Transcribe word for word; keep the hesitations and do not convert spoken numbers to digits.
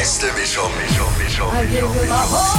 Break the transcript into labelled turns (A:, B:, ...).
A: beste Mischung, Mischung, Mischung,
B: I give
A: Mischung,
B: you my
A: Mischung.
B: heart.